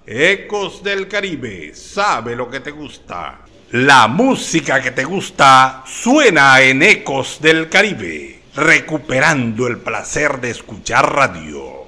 Ecos del Caribe, sabe lo que te gusta. La música que te gusta suena en Ecos del Caribe, recuperando el placer de escuchar radio.